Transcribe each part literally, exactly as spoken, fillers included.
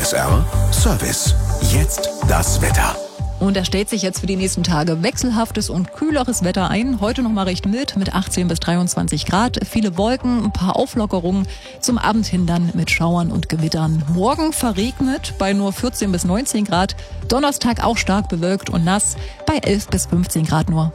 S R Service. Jetzt das Wetter. Und da stellt sich jetzt für die nächsten Tage wechselhaftes und kühleres Wetter ein. Heute noch mal recht mild mit achtzehn bis dreiundzwanzig Grad. Viele Wolken, ein paar Auflockerungen. Zum Abend hin dann mit Schauern und Gewittern. Morgen verregnet bei nur vierzehn bis neunzehn Grad. Donnerstag auch stark bewölkt und nass bei elf bis fünfzehn Grad nur.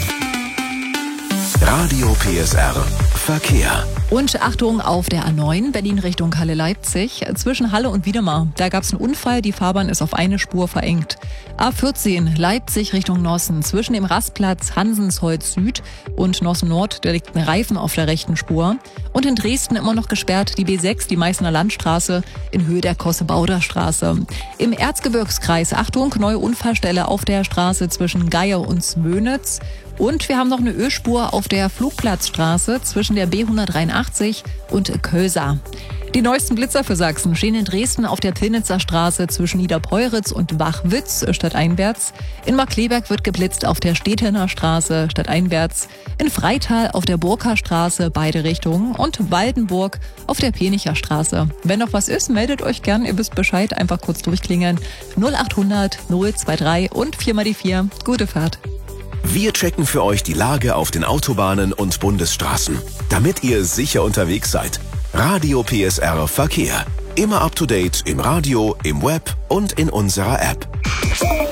Radio P S R Verkehr. Und Achtung auf der A neun, Berlin Richtung Halle-Leipzig. Zwischen Halle und Wiedemar, da gab es einen Unfall, die Fahrbahn ist auf eine Spur verengt. A vierzehn, Leipzig Richtung Nossen. Zwischen dem Rastplatz Hansensholz Süd und Nossen Nord, da liegt ein Reifen auf der rechten Spur. Und in Dresden immer noch gesperrt die B sechs, die Meißner Landstraße in Höhe der Kosse-Bauder Straße. Im Erzgebirgskreis, Achtung, neue Unfallstelle auf der Straße zwischen Geier und Zwönitz. Und wir haben noch eine Ölspur auf der Flugplatzstraße zwischen der B hundertdreiundachtzig und Kölsa. Die neuesten Blitzer für Sachsen stehen in Dresden auf der Pillnitzer Straße zwischen Niederpeuritz und Wachwitz stadteinwärts. In Markkleeberg wird geblitzt auf der Stettener Straße stadteinwärts. In Freital auf der Burker Straße beide Richtungen und Waldenburg auf der Penicher Straße. Wenn noch was ist, meldet euch gern. Ihr wisst Bescheid, einfach kurz durchklingeln. null achthundert null drei und vier mal die vier. Gute Fahrt. Wir checken für euch die Lage auf den Autobahnen und Bundesstraßen, damit ihr sicher unterwegs seid. Radio P S R Verkehr. Immer up to date im Radio, im Web und in unserer App.